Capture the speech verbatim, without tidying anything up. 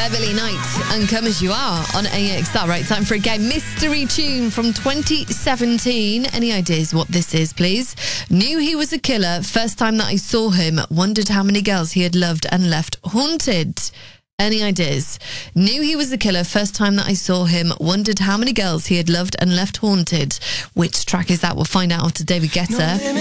Beverly Knight and Come As You Are on A X R. Right, time for a game. Mystery tune from twenty seventeen. Any ideas what this is, please? Knew he was a killer. First time that I saw him. Wondered how many girls he had loved and left haunted. Any ideas? Knew he was a killer. First time that I saw him. Wondered how many girls he had loved and left haunted. Which track is that? We'll find out after David Guetta.